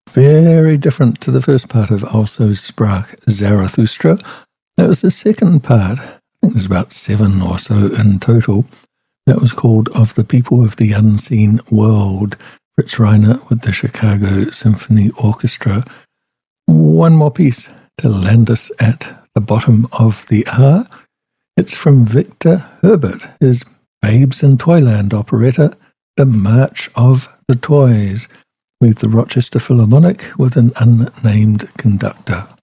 Very different to the first part of Also Sprach Zarathustra. That was the second part. I think there's about 7 or so in total. That was called Of the People of the Unseen World. Fritz Reiner with the Chicago Symphony Orchestra. One more piece to land us at the bottom of the hour. It's from Victor Herbert, his Babes in Toyland operetta, The March of the Toys, with the Rochester Philharmonic with an unnamed conductor.